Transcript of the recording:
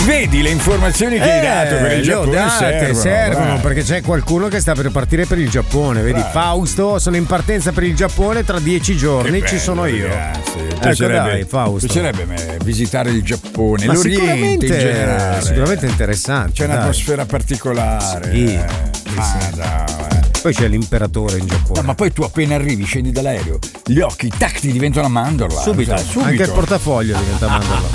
Vedi le informazioni che hai dato per il Giappone servono perché c'è qualcuno che sta per partire per il Giappone. Vedi, Fausto, sono in partenza per il Giappone, tra 10 giorni Che ci bello, sono io. ragazzi. Ecco, dai, Fausto. Piacerebbe a me visitare il Giappone, Ma l'Oriente in generale. sicuramente interessante. C'è un'atmosfera particolare. Sì. Dai. Poi c'è l'imperatore in Giappone. No, ma poi tu appena arrivi, scendi dall'aereo, gli occhi, tac, ti diventano a mandorla. Subito. Anche il portafoglio diventa mandorla.